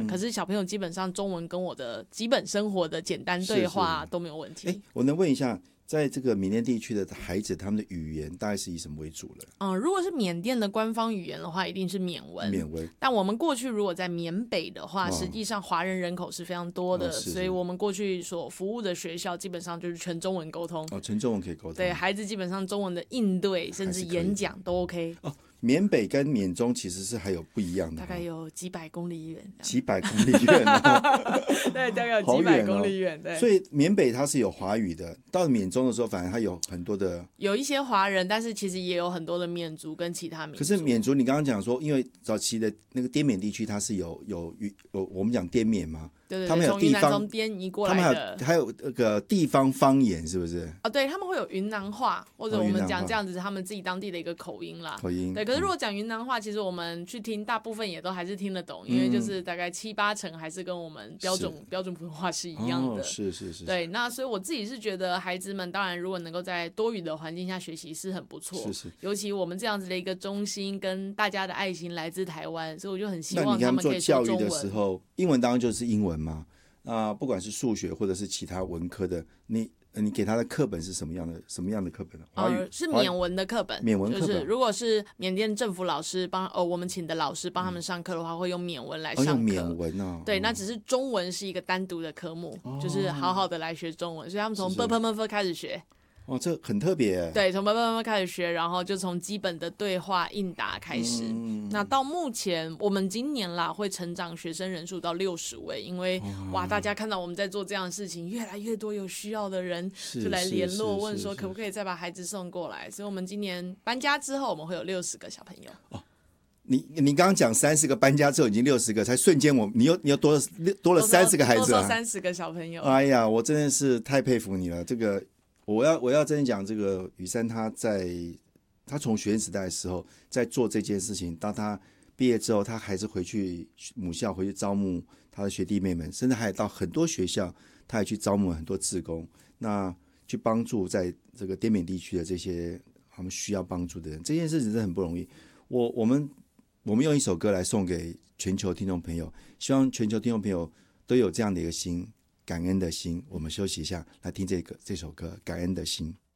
可是小朋友基本上中文跟我的基本生活的简单对话都没有问题。 我能问一下，在这个缅甸地区的孩子，他们的语言大概是以什么为主了？ 如果是缅甸的官方语言的话，一定是缅文。但我们过去如果在缅北的话，实际上华人人口是非常多的，所以我们过去所服务的学校基本上就是全中文沟通。 全中文可以沟通。 对，孩子基本上中文的应对甚至演讲都 OK。 缅北跟缅中其实是还有不一样的， 大概有几百公里远。 几百公里远对，大概有几百公里远。对， 所以缅北它是有华语的，到缅中的时候，反而它有很多的， 有一些华人，但是其实也有很多的缅族跟其他民族。 可是缅族，你刚刚讲说，因为早期的那个滇缅地区，它是有我们讲滇缅嘛。 对， 他们有地方， 从滇移过来的， 还有那个地方方言，是不是？ 对，他们会有云南话，或者我们讲这样子，他们自己当地的一个口音啦。对，可是如果讲云南话，其实我们去听，大部分也都还是听得懂，因为就是大概7、8成还是跟我们标准普通话是一样的。 是。 对，那所以我自己是觉得，孩子们当然如果能够在多语的环境下学习是很不错。 是。 尤其我们这样子的一个中心跟大家的爱心来自台湾，所以我就很希望他们可以说中文。 做教育的时候，英文当然就是英文嘛。不管是数学或者是其他文科的，你给他的课本是什么样的课本呢？华语是缅文的课本， 缅文课本。 就是如果是缅甸政府老师我们请的老师帮他们上课的话，会用缅文来上课。 用缅文啊？ 对，那只是中文是一个单独的科目，就是好好的来学中文，所以他们从 ㄅ 开始学。 这很特别。 对，从 ㄅ 开始学，然后就从基本的对话应答开始。那到目前我们今年啦会成长学生人数到60位，因为大家看到我们在做这样的事情，越来越多有需要的人就来联络问说可不可以再把孩子送过来，所以我们今年搬家之后我们会有60个小朋友。 你刚刚讲30个，搬家之后已经60个，才瞬间你又多了30个孩子多30个小朋友。 哎呀，我真的是太佩服你了。这个我要真的讲，这个宇珊他从学生时代的时候在做这件事情，当他毕业之后，他还是回去母校回去招募他的学弟妹们，甚至还到很多学校，他也去招募很多志工，那去帮助在这个滇缅地区的这些他们需要帮助的人。这件事情真的很不容易。我们用一首歌来送给全球听众朋友，希望全球听众朋友都有这样的一个心，感恩的心。我们休息一下，来听这首歌《感恩的心》。